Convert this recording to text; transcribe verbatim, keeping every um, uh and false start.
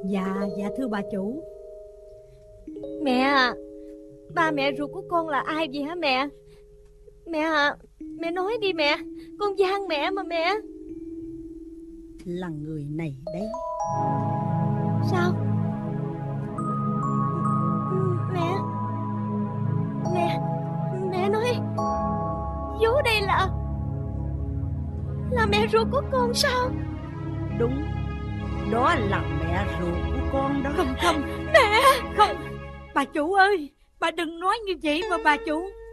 Dạ, dạ thưa bà chủ. Mẹ à, ba mẹ ruột của con là ai vậy hả mẹ? Mẹ à, mẹ nói đi mẹ, con van mẹ mà mẹ. Là người này đấy. Sao? Mẹ Mẹ Mẹ nói Vú đây là Là mẹ ruột của con sao? Đúng, đó là mẹ ruột của con đó. Không không Mẹ Không, bà chủ ơi, bà đừng nói như vậy mà bà chủ.